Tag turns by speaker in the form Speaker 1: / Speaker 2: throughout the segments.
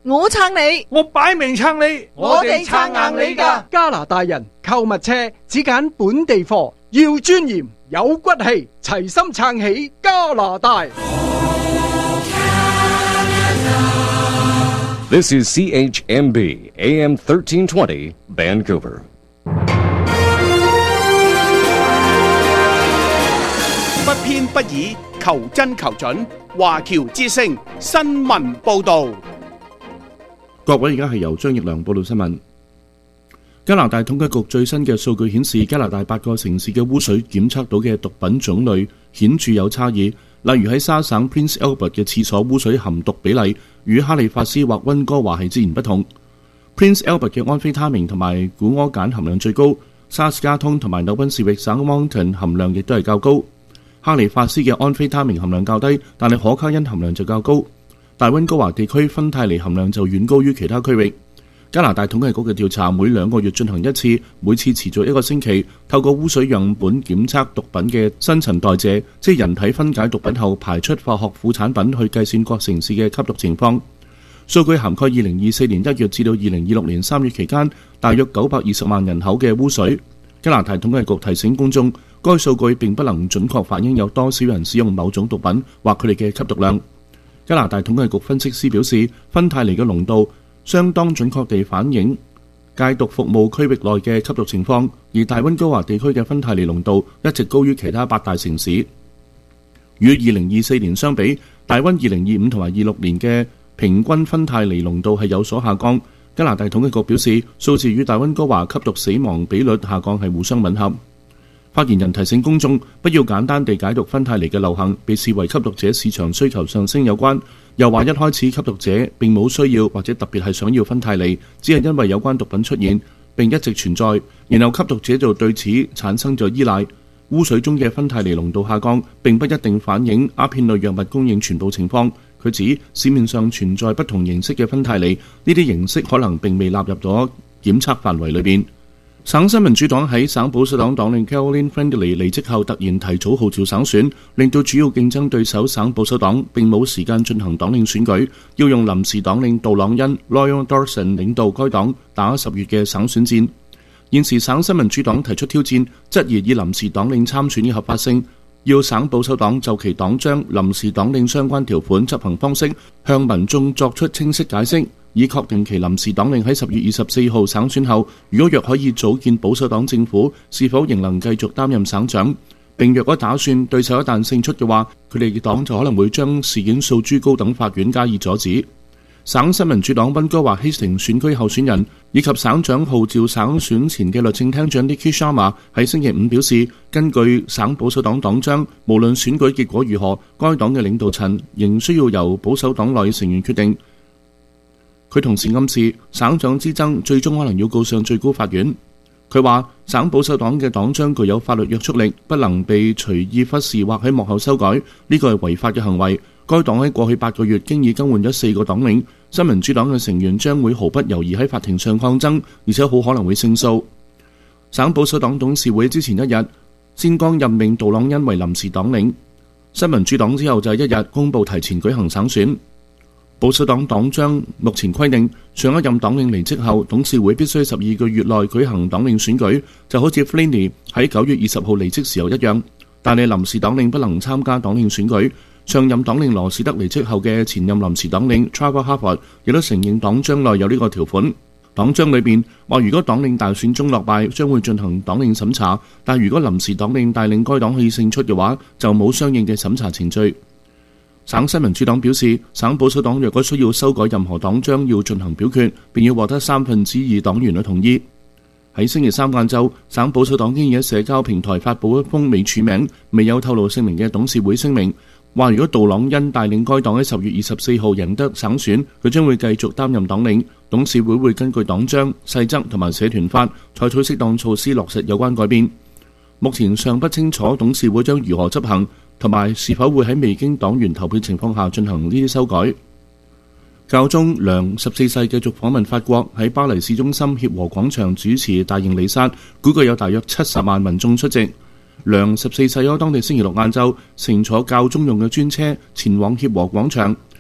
Speaker 1: 我撐你，
Speaker 2: 我擺明撐你，
Speaker 1: 我哋撐硬你㗎。
Speaker 3: 加拿大人購物車只揀本地貨，要尊嚴有骨氣，齊心撐起加拿大。
Speaker 4: This is CHMB AM 1320 Vancouver.
Speaker 5: 不偏不倚，求真求準。華僑之聲新聞報導。
Speaker 6: 各位，而家係由張奕良報道新聞。加拿大統計局最新嘅數據顯示，加拿大8個城市嘅污水檢測到嘅毒品種類顯著有差異。例如喺沙省 Prince Albert 嘅廁所污水含毒比例與哈利法斯或溫哥華係截然不同。Prince Albert 嘅安非他命同埋古柯鹼含量最高，沙斯加通同埋紐賓士域省 Moncton 含量亦都係較高。哈利法斯嘅安非他命含量較低，但係可卡因含量就較高。大溫哥華地區芬太尼含量就遠高於其他區域。加拿大統計局嘅調查每2個月進行一次，每次持續1個星期，透過污水樣本檢測毒品嘅新陳代謝，即係人體分解毒品後排出化學副產品，去計算各城市嘅吸毒情況。數據涵蓋2024年1月至到2026年3月期間，大約920萬人口嘅污水。加拿大統計局提醒公眾，該數據並不能準確反映有多少人使用某種毒品或佢哋嘅吸毒量。加拿大統計局分析師表示，芬太尼嘅濃度相當準確地反映戒毒服務區域內嘅吸毒情況，而大溫哥華地區嘅芬太尼濃度一直高於其他8大城市。與2024年相比，大溫2025同埋26年嘅平均芬太尼濃度係有所下降。加拿大統計局表示，數字與大溫哥華吸毒死亡比率下降係互相吻合。發言人提醒公眾，不要簡單地解讀芬太尼嘅流行被視為吸毒者市場需求上升有關。又話一開始吸毒者並冇需要或者特別係想要芬太尼，只係因為有關毒品出現並一直存在，然後吸毒者就對此產生咗依賴。污水中嘅芬太尼濃度下降並不一定反映鴉片類藥物供應全部情況。佢指市面上存在不同形式嘅芬太尼，呢啲形式可能並未納入咗檢測範圍裏邊。省新民主黨喺省保守黨黨領 Caroline Friendly 離職後突然提早號召省選，令到主要競爭對手省保守黨並冇時間進行黨領選舉，要用臨時黨領杜朗恩 Lloyd Dawson 領導該黨打10月嘅省選戰。現時省新民主黨提出挑戰，質疑以臨時黨領參選嘅合法性，要省保守黨就其黨章臨時黨領相關條款執行方式向民眾作出清晰解釋，以確定其臨時黨領喺10月24號省選後，如果若可以組建保守黨政府，是否仍能繼續擔任省長，並若果打算對手一旦勝出嘅話，佢哋嘅黨就可能會將事件訴諸高等法院加以阻止。省新民主黨溫哥華 Hastings 選區候選人以及省長號召省選前嘅律政廳長 Nikki Sharma 喺星期5表示，根據省保守黨黨章，無論選舉結果如何，該黨嘅領導層仍需要由保守黨內成員決定。佢同時暗示，省長之爭最終可能要告上最高法院。佢話，省保守黨嘅黨章具有法律約束力，不能被隨意忽視或喺幕後修改，呢個係違法嘅行為。該黨喺過去8個月經已更換咗4個黨領，新民主黨嘅成員將會毫不猶豫喺法庭上抗爭，而且好可能會勝訴。省保守黨董事會之前1日先剛任命杜朗恩為臨時黨領，新民主黨之後就係1日公佈提前舉行省選。保守黨黨章目前規定，上一任黨領離職後，董事會必須12個月內舉行黨領選舉，就好似 Flaney 喺9月20號離職時候一樣。但係臨時黨領不能參加黨領選舉。上任黨領羅士德離職後嘅前任臨時黨領 Trevor Harvard 亦都承認黨章內有呢個條款。黨章裏邊話，如果黨領大選中落敗，將會進行黨領審查，但如果臨時黨領帶領該黨可以勝出嘅話，就冇相應嘅審查程序。省新民主黨表示，省保守黨若果需要修改任何黨章，要進行表決，並要獲得2/3黨員嘅同意。喺星期3晏晝，省保守黨經已喺社交平台發布一封未署名、未有透露姓名嘅董事會聲明，話如果杜朗恩帶領該黨喺10月24號贏得省選，佢將會繼續擔任黨領。董事會會根據黨章、細則同埋社團法採取適當措施落實有關改變。目前尚不清楚董事會將如何執行，同埋是否會喺未經黨員投票情況下進行呢啲修改。教宗良14世繼續訪問法國，喺巴黎市中心協和廣場主持大型彌撒，估計有大約70萬民眾出席。良14世喺當地星期6晏晝乘坐教宗用嘅專車前往協和廣場，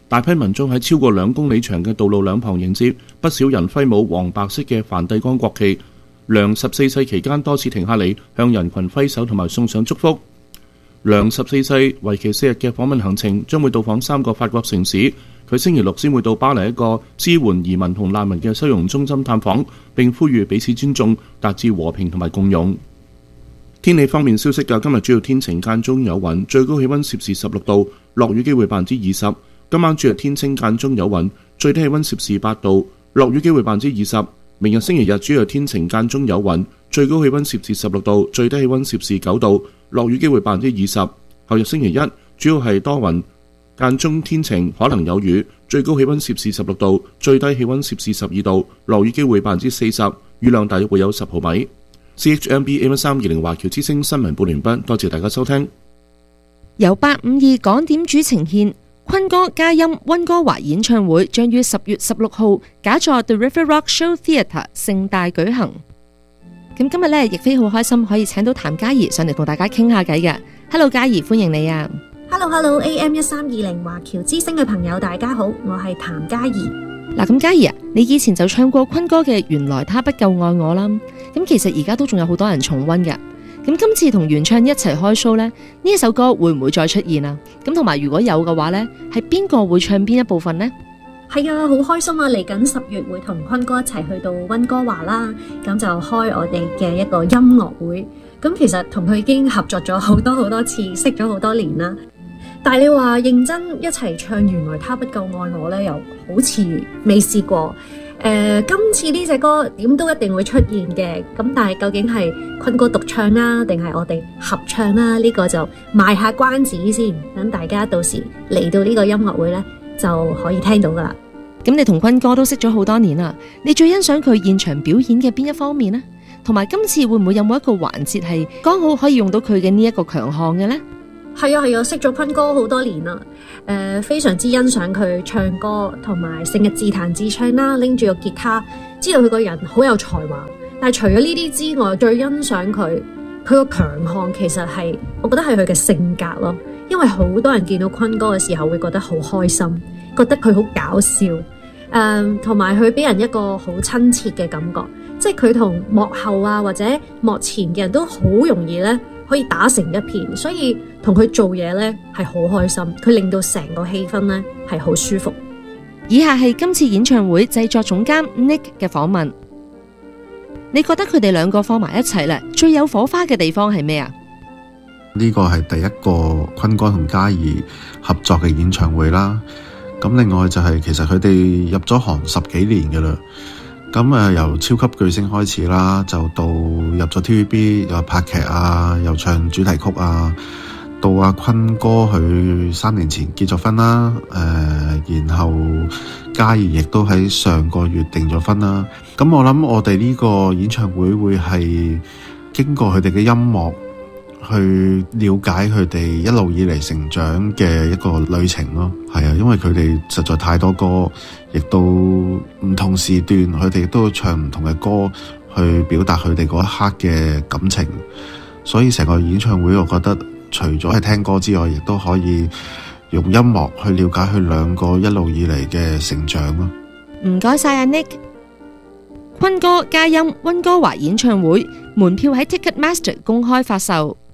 Speaker 6: 大批民眾喺超過2公里長嘅道路兩旁迎接，不少人揮舞黃白色嘅梵蒂岡國旗。良14世期間多次停下嚟向人群揮手同埋送上祝福。良14世為期4日嘅訪問行程將會到訪3個法國城市。佢星期六先會到巴黎一個支援移民同難民嘅收容中心探訪，並呼籲彼此尊重，達至和平同埋共融。天氣方面消息嘅，今日主要天晴間中有雲，最高氣溫攝氏16度，落雨機會20%。今晚主要天晴間中有雲，最低氣溫攝氏8度，落雨機會20%。明日星期日主要天晴間中有雲，最高氣溫攝氏16度，最低氣溫攝氏9度，落雨機會20%。後日星期一主要係多雲，間中天晴，可能有雨，最高氣溫攝氏16度，最低氣溫攝氏12度，落雨機會40%，雨量大約會有10毫米。CHMB AM320 華僑之聲新聞報完畢，多謝大家收聽。
Speaker 2: 由852港點主呈獻坤哥嘉音溫哥華演唱會，將於10月16號假座 The River Rock Show Theatre 盛大舉行。咁今日呢，亦非好開心可以請到譚嘉儀上嚟同大家傾下偈嘅。Hello， 嘉儀，歡迎你啊！
Speaker 7: Hello AM1320 華僑之聲嘅朋友大家好，我係譚嘉儀。
Speaker 2: 嗱，咁嘉儀啊，你以前就唱過坤哥嘅原來他不夠愛我啦，咁其實而家都仲有好多人重溫嘅。咁今次同原唱一齊開 show 呢，呢一首歌會唔會再出現啊？咁同埋如果有嘅話呢，係邊個會唱邊一部分呢？
Speaker 7: 係啊，好開心啊！嚟緊10月會同坤哥一齊去到溫哥華啦，咁就開我哋嘅一個音樂會。咁其實同佢已經合作咗好多次，識咗好多年啦。但係你話認真一齊唱原來他不夠愛我呢，又好似未試過。今次呢隻歌點都一定會出現嘅，咁但係究竟係坤哥獨唱啦，定係我哋合唱啦？呢個就賣下關子先，等大家到時嚟到呢個音樂會呢，就可以聽到噶啦。
Speaker 2: 咁你同坤哥都識咗好多年啦，你最欣賞佢現場表演嘅邊一方面呢？同埋今次會唔會有冇一個環節係剛好可以用到佢嘅呢一個強項嘅呢？
Speaker 7: 係啊，識咗坤哥好多年啦，非常之欣賞佢唱歌，同埋成日自彈自唱啦，拎住個吉他，知道佢個人好有才華。但係除咗呢啲之外，最欣賞佢個強項其實係，我覺得係佢嘅性格咯。因為好多人見到坤哥嘅時候會覺得好開心，覺得佢好搞笑，同埋佢俾人一個好親切嘅感覺，即係佢同幕後啊或者幕前嘅人都好容易咧可以打成一片，所以同佢做嘢咧係好開心，佢令到成個氣氛咧係好舒服。
Speaker 2: 以下係今次演唱會製作總監 Nick 嘅訪問。你覺得佢哋兩個放埋一齊咧，最有火花嘅地方係咩啊？
Speaker 8: 呢個係第一個坤哥同嘉儀合作嘅演唱會啦。咁另外就係其實佢哋入咗行10幾年嘅啦。咁由超級巨星開始啦，就到入咗 TVB 又拍劇啊，又唱主題曲啊，到阿坤哥佢3年前結咗婚啦，然後嘉儀亦都喺上個月訂咗婚啦。咁我諗我哋呢個演唱會會係經過佢哋嘅音樂去了解佢哋一路以嚟成長嘅一個旅程咯。係啊，因為佢哋實在太多歌，亦都唔同時段佢哋都唱唔同嘅歌去表達佢哋嗰一刻嘅感情，所以成個演唱會我覺得除咗係聽歌之外，亦都可以用音樂去了解佢兩個一路以嚟嘅成長咯。
Speaker 2: 唔該晒阿 Nick。坤哥嘉音溫哥華演唱會門票喺 Ticketmaster 公開發售。